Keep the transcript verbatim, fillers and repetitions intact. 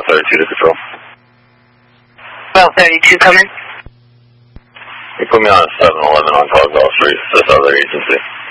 thirty-two to control. twelve thirty-two coming. You put me on a seven eleven on Caldwell Street, this other agency.